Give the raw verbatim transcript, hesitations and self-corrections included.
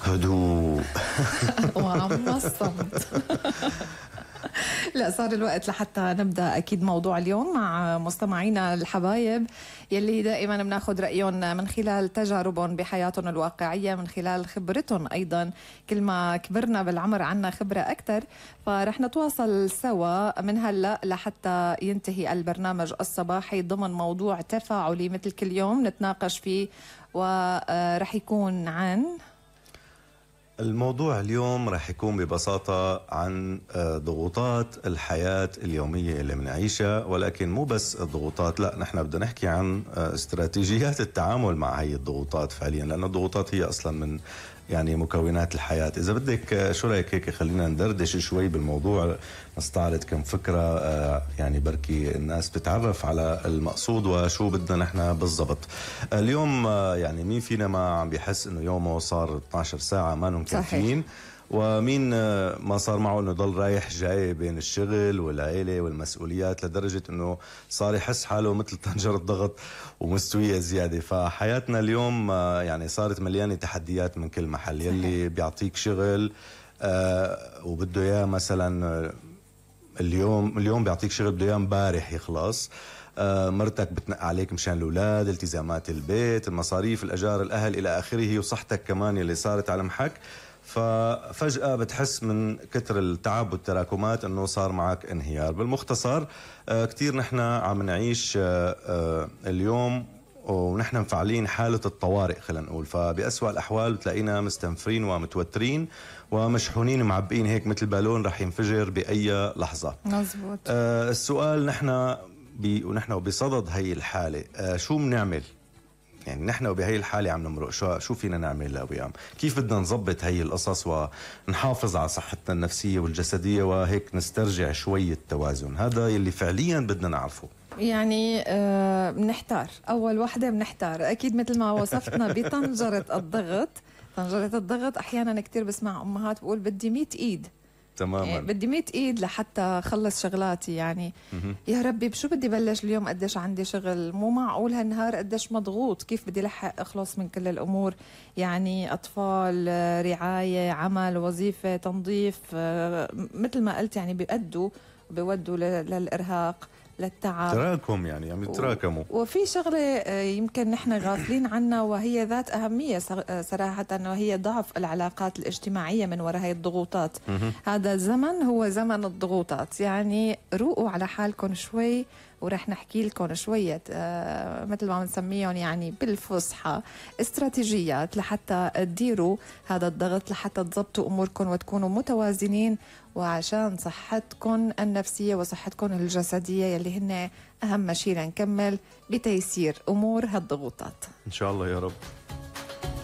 هدوء. وعم الصمت. لا، صار الوقت لحتى نبدأ أكيد موضوع اليوم مع مستمعينا الحبايب يلي دائما بناخد رأيهم من خلال تجاربهم بحياتهم الواقعية، من خلال خبرتهم أيضا. كل ما كبرنا بالعمر عنا خبرة أكثر، فرح نتواصل سوا من هلأ لحتى ينتهي البرنامج الصباحي ضمن موضوع تفاعلي مثل كل يوم نتناقش فيه، ورح يكون عن الموضوع اليوم رح يكون ببساطة عن ضغوطات الحياة اليومية اللي بنعيشها، ولكن مو بس الضغوطات، لا نحن بدنا نحكي عن استراتيجيات التعامل مع هاي الضغوطات فعليا، لأن الضغوطات هي أصلا من يعني مكونات الحياة. إذا بدك شو رأيك هيك خلينا ندردش شوي بالموضوع، نستعرض كم فكرة يعني بركي الناس بتعرف على المقصود وشو بدنا نحن بالضبط. اليوم يعني مين فينا ما عم بيحس إنه يومه صار اثنعش ساعة ما مكفيين، ومين ما صار معه انه ضل رايح جاي بين الشغل والعيله والمسؤوليات لدرجه انه صار يحس حاله مثل طنجره ضغط ومستويه زياده. فحياتنا اليوم يعني صارت مليانه تحديات من كل محل. يلي بيعطيك شغل آه وبده اياه مثلا اليوم اليوم بيعطيك شغل بده اياه امبارح يخلص. آه مرتك بتنق عليك مشان الاولاد، التزامات البيت، المصاريف، الاجار، الاهل الى اخره، وصحتك كمان يلي صارت على محك. ففجأة بتحس من كتر التعب والتراكمات انه صار معك انهيار. بالمختصر آه كتير نحن عم نعيش آه آه اليوم ونحن مفعلين حالة الطوارئ خلينا نقول، فبأسوأ الأحوال بتلاقينا مستنفرين ومتوترين ومشحونين معبئين هيك مثل بالون رح ينفجر بأي لحظة. مزبوط. آه السؤال نحن بي ونحن بصدد هي الحالة آه شو بنعمل؟ يعني نحن وبهي الحالة عم نمرق شو شو فينا نعمل لأويام؟ كيف بدنا نظبط هي القصص ونحافظ على صحتنا النفسية والجسدية وهيك نسترجع شوية توازن؟ هذا يلي فعليا بدنا نعرفه. يعني آه بنحتار، أول وحدة بنحتار أكيد مثل ما وصفتنا بطنجرة الضغط. طنجرة الضغط أحيانا كتير بسمع أمهات بقول بدي مية إيد تماما، يعني بدي مية ايد لحتى اخلص شغلاتي. يعني يا ربي بشو بدي بلش اليوم؟ قديش عندي شغل، مو معقول هالنهار قديش مضغوط، كيف بدي لحق اخلص من كل الامور؟ يعني اطفال، رعايه، عمل، وظيفه، تنظيف، مثل ما قلت يعني بيأدوا بيودوا للارهاق، للتعب، تراكم يعني عم يتراكموا. وفي شغله يمكن نحن غافلين عنها وهي ذات اهميه صراحه، وهي ضعف العلاقات الاجتماعيه من وراء هي الضغوطات. هذا الزمن هو زمن الضغوطات، يعني روقوا على حالكم شوي ورح نحكي لكم شوية آه مثل ما بنسميهم يعني بالفصحى استراتيجيات لحتى تديروا هذا الضغط، لحتى تضبطوا أموركم وتكونوا متوازنين، وعشان صحتكم النفسية وصحتكم الجسدية يلي هن أهم شيء لنكمل بتيسير أمور هالضغوطات إن شاء الله يا رب.